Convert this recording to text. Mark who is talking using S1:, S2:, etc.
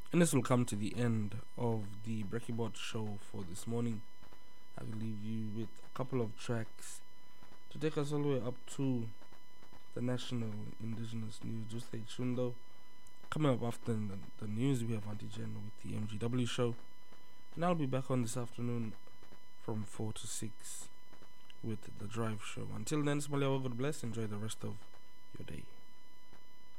S1: And this will come to the end of the Brekkiebot show for this morning. I will leave you with a couple of tracks to take us all the way up to the National Indigenous News. Just stay tuned though. Coming up after the news, we have Auntie Jen with the MGW show. And I'll be back on this afternoon from 4 to 6 with the Drive show. Until then, Somalia, God bless. Enjoy the rest of your day.